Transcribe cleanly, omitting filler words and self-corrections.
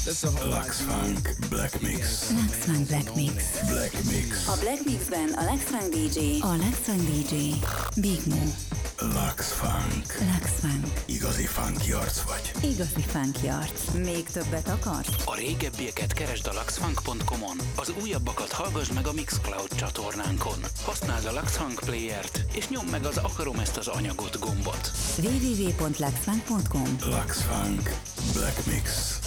That's a whole Lux Funk Black Mix. Lux Funk Black Mix. Black Mix. A Black Mixben a Lux Funk DJ, a Lux Funk DJ, Big Mo. Lux Funk. Lux Funk. Igazi funky arc vagy. Igazi funky arc. Még többet akarsz? A régebbieket keresd a luxfunk.com-on. Az újabbakat hallgass meg a Mixcloud csatornánkon. Használd a Lux Funk Player-t, és nyomd meg az akarom ezt az anyagot gombot. www.luxfunk.com. Lux Funk Black Mix.